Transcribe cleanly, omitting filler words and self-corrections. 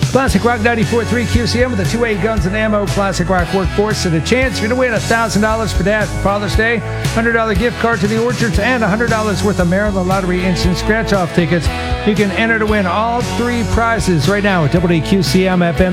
Classic Rock 94.3 QCM with a 2A Guns and Ammo Classic Rock workforce and a chance you're going to win $1,000 for Dad for Father's Day, $100 gift card to the Orchards, and $100 worth of Maryland Lottery instant scratch-off tickets. You can enter to win all three prizes right now at WQCM FM.